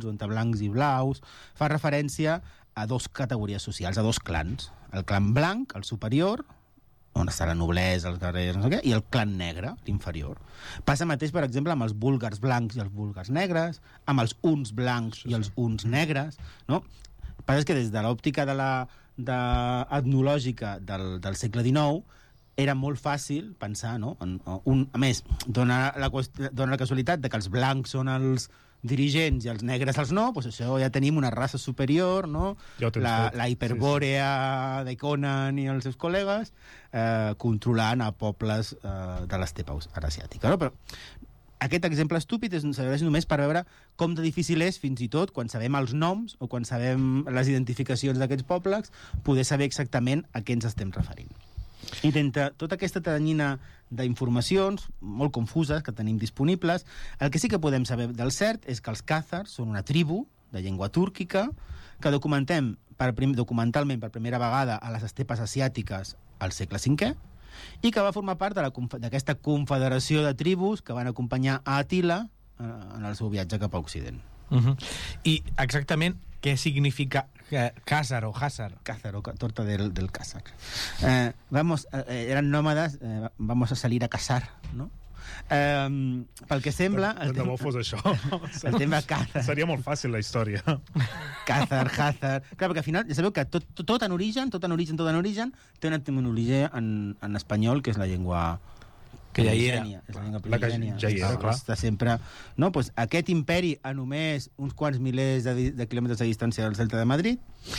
azuls o entre blancs i blaus, fa referència a dos categories socials, a dos clans. El clan blanc, el superior, on està la noblesa, els guerrers, no sé què, i el clan negre, l'inferior. Passa mateix, per exemple, amb els búlgars blancs i els búlgars negres, amb els uns blancs i els uns negres, no? El que passa és que des de l'òptica etnològica del segle XIX era molt fàcil pensar, no? A més, dona la casualitat de que els blancs són els dirigents i els negres els no, doncs això ja tenim una raça superior, no? La hiperbòrea de Conan i els seus col·legues controlant a pobles de l'estepa asiàtica, no? Però aquest exemple estúpid serveix només per veure com de difícil és, fins i tot, quan sabem els noms o quan sabem les identificacions d'aquests pobles, poder saber exactament a què ens estem referint. I d'entre tota aquesta teranyina d'informacions molt confuses que tenim disponibles, el que sí que podem saber del cert és que els càzars són una tribu de llengua túrquica que documentalment per primera vegada a les estepes asiàtiques al segle V i que va formar part d'aquesta confederació de tribus que van acompanyar a Àtila en el seu viatge cap a Occident. I exactament què significa Khazar o Hazar? Khazar o torta del Khazar. Eran nómadas, vamos a salir a cazar, no? Pel que sembla... Tant de bo fos això. El tema Khazar. Seria molt fàcil la història. Khazar, Hazar... Clar, perquè al final ja sabeu que tot en origen té una etimologia en espanyol, que és la llengua... que ja hi era. És la llengua primigènia. Ja hi era, clar. Està sempre... No, doncs aquest imperi a només uns quants milers de quilòmetres de distància del Celta de Madrid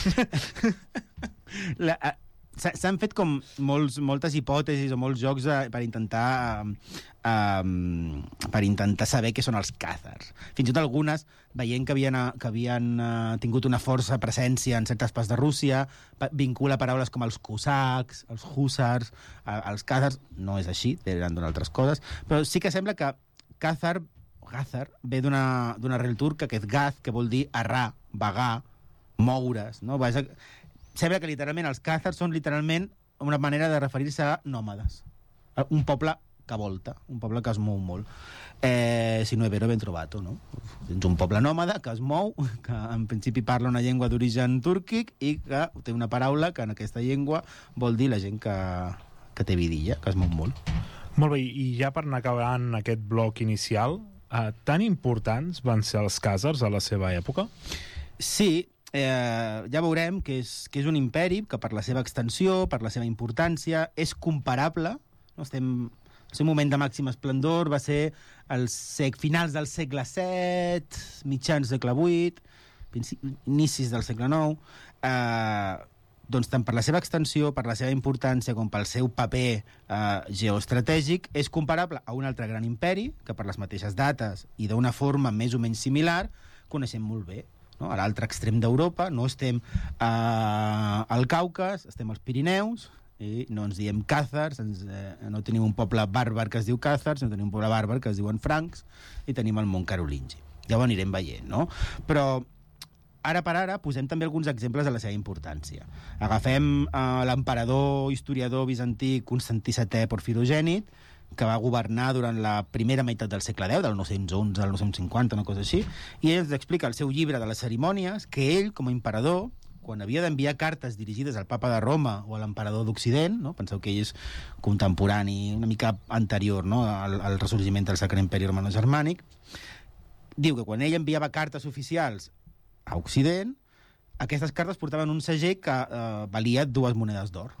s'han fet com moltes hipòtesis o molts jocs per intentar saber què són els càzars. Fins i tot algunes, veient que havien tingut una força presència en certes parts de Rússia, vincula paraules com els cosacs, els hússars, els càzars. No és així, eren d'altres coses, però sí que sembla que Khazar ve d'una arrel turca que és gaz, que vol dir errar, vagar, moure's, no? Sembla que literalment els càzars són literalment una manera de referir-se a nòmades. Un poble que volta, un poble que es mou molt. Si no, ben trobat, no? Tens un poble nòmada que es mou, que en principi parla una llengua d'origen túrquic i que té una paraula que en aquesta llengua vol dir la gent que té vidilla, que es mou molt. Molt bé, i ja per anar acabant aquest bloc inicial, tan importants van ser els càzars a la seva època? Sí, ja veurem que és un imperi que per la seva extensió, per la seva importància, és comparable, no? El seu moment de màxim esplendor va ser finals del segle VII, mitjans del segle VIII, inicis del segle IX. Doncs tant per la seva extensió, per la seva importància, com pel seu paper geoestratègic, és comparable a un altre gran imperi, que per les mateixes dates i d'una forma més o menys similar, coneixem molt bé. No? A l'altre extrem d'Europa, no estem al Caucas, estem als Pirineus, i no ens diem càzars, no tenim un poble bàrbar que es diu càzars, no tenim un poble bàrbar que es diuen francs, i tenim el mont carolingi. Ja ho anirem veient, no? Però ara per ara posem també alguns exemples de la seva importància. Agafem l'emperador historiador bizantí Constantí VII Porfirogènit, que va governar durant la primera meitat del segle X, del 911 al 950, una cosa així, i ell ens explica al seu llibre de les cerimònies que ell, com a emperador, quan havia d'enviar cartes dirigides al papa de Roma o a l'emperador d'Occident, no? Penseu que ell és contemporani, una mica anterior, no? al ressorgiment del Sacre Imperi Romano-Germànic, diu que quan ell enviava cartes oficials a Occident, aquestes cartes portaven un segell que valia 2 monedes d'or.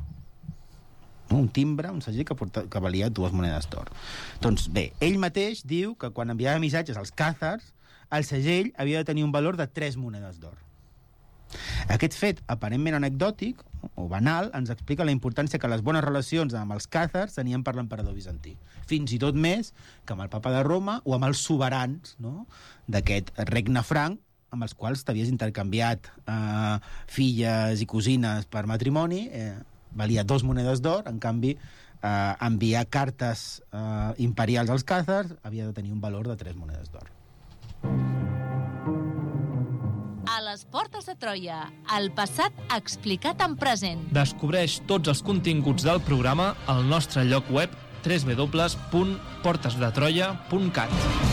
Un timbre, un segell que valia 2 monedes d'or. Doncs bé, ell mateix diu que quan enviava missatges als càzars, el segell havia de tenir un valor de 3 monedes d'or. Aquest fet, aparentment anecdòtic o banal, ens explica la importància que les bones relacions amb els càzars tenien per l'emperador bizantí. Fins i tot més que amb el papa de Roma o amb els soberans, no? D'aquest regne franc, amb els quals t'havies intercanviat filles i cosines per matrimoni, valia 2 monedes d'or, en canvi enviar cartes imperials als càzars havia de tenir un valor de 3 monedes d'or. A les portes de Troia, el passat explicat en present. Descobreix tots els continguts del programa al nostre lloc web www.portesdetroia.cat.